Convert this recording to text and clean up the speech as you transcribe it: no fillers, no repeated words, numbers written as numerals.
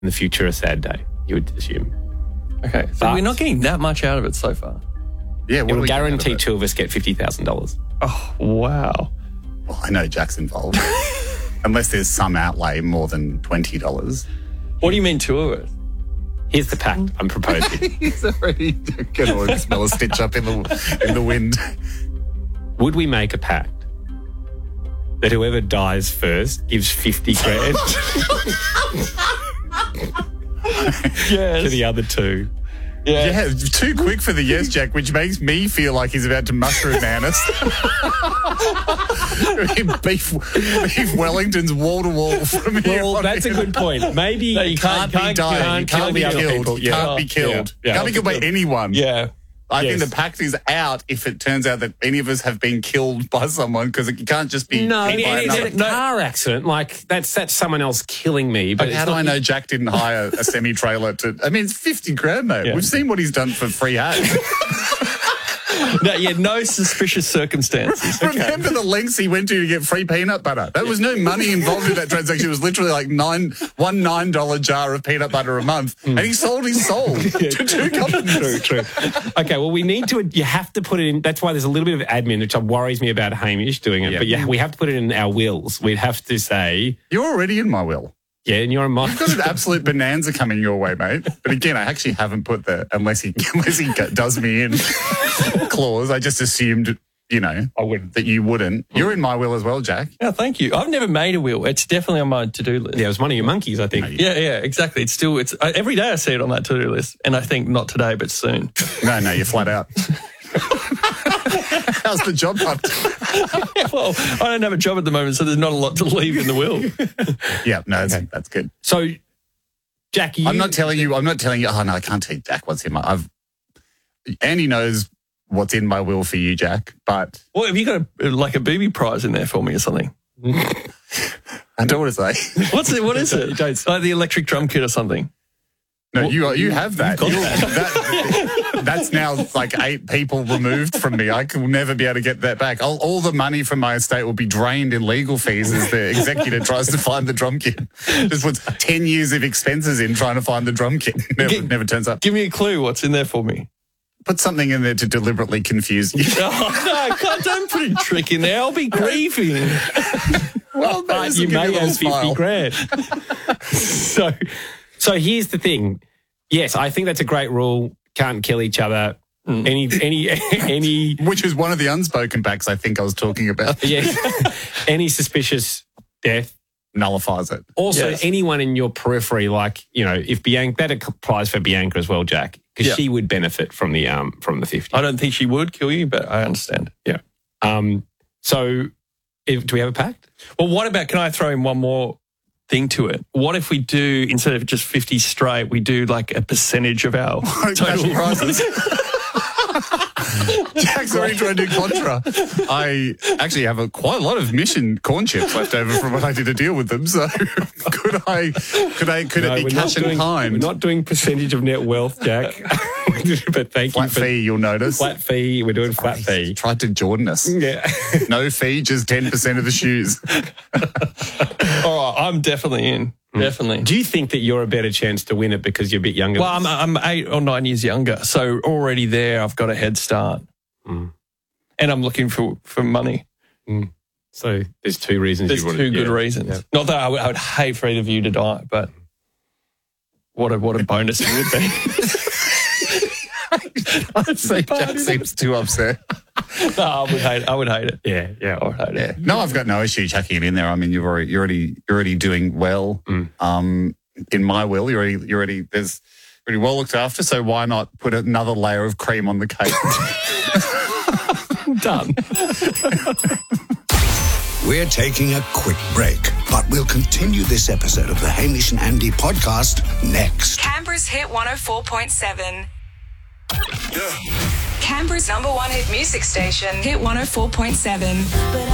in the future a sad day, you would assume. Okay, so we're not getting that much out of it so far. Yeah, It will guarantee two of us get $50,000. Oh, wow. Well, I know Jack's involved. Unless there's some outlay more than $20. What do you mean two of us? Here's the pact I'm proposing. He's already can already smell a stitch up in the wind. Would we make a pact that whoever dies first gives 50 grand to the other two? Yeah, too quick for the yes, Jack, which makes me feel like he's about to mushroom man us. beef Wellington's wall to wall from here. Well, that's a good point. Maybe you can't be dying. You can't be killed. You can't be killed. Can't be killed by anyone. Yeah. I think the pact is out if it turns out that any of us have been killed by someone, because it can't just be hit by another. It's a car accident. Like, that's someone else killing me. But how do I know Jack didn't hire a semi-trailer to... I mean, it's 50 grand, mate. Yeah. We've seen what he's done for free hats. No suspicious circumstances. Remember the lengths he went to get free peanut butter? There was no money involved in that transaction. It was literally like one $9 jar of peanut butter a month. And he sold his soul to two companies. True. Okay, well, you have to put it in. That's why there's a little bit of admin, which worries me about Hamish doing it. Yeah. But we have to put it in our wills. We'd have to say... You're already in my will. Yeah, and you're in my... You've got an absolute bonanza coming your way, mate. But again, I actually haven't put the unless he does me in clause. I just assumed, I wouldn't. That you wouldn't. You're in my will as well, Jack. Yeah, thank you. I've never made a will. It's definitely on my to-do list. Yeah, it was one of your monkeys, I think. Yeah, exactly. It's every day I see it on that to-do list, and I think not today, but soon. No, you're flat out. How's the job hunt? Well, I don't have a job at the moment, so there's not a lot to leave in the will. Yeah, no, that's good. So, Jack, I'm not telling you. Oh no, I can't tell you, Jack, what's in my. Andy knows what's in my will for you, Jack. But have you got a booby prize in there for me or something? I don't want to say. What is it? Like the electric drum kit or something? No, you have that. That's now like 8 people removed from me. I will never be able to get that back. All the money from my estate will be drained in legal fees as the executor tries to find the drum kit. Just puts 10 years of expenses in trying to find the drum kit. Never turns up. Give me a clue. What's in there for me? Put something in there to deliberately confuse you. No, don't put a trick in there. I'll be grieving. Well, but you may have 50 grand. So here's the thing. Yes, I think that's a great rule. Can't kill each other. Any which is one of the unspoken pacts I think I was talking about. Yeah. Any suspicious death nullifies it. Also, anyone in your periphery, like, if Bianca, that applies for Bianca as well, Jack, because she would benefit from the 50. I don't think she would kill you, but I understand. Yeah. So, do we have a pact? Well, what about? Can I throw in one more thing to it? What if we do, instead of just 50 straight, we do like a percentage of our total prizes? Jack's already trying to do contra. I actually have quite a lot of mission corn chips left over from when I did a deal with them. So could it be cash in kind? We're not doing percentage of net wealth, Jack. But thank you. Flat fee, you'll notice. Flat fee. We're doing flat fee. Tried to Jordan us. Yeah. No fee, just 10% of the shoes. All right, I'm definitely in. Definitely. Do you think that you're a better chance to win it because you're a bit younger? Well, I'm 8 or 9 years younger, so already there I've got a head start. And I'm looking for money. So there's 2 reasons. There's 2 good reasons. Yeah. Not that I would hate for either of you to die, but what a bonus it would be. I'd say Jack seems too upset. No, I would hate it. Yeah, I would hate it. No, I've got no issue chucking it in there. I mean, you're already doing well. In my will, you're already well looked after. So why not put another layer of cream on the cake? Done. We're taking a quick break, but we'll continue this episode of the Hamish and Andy podcast next. Canberra's Hit 104.7. Canberra's #1 hit music station, Hit 104.7.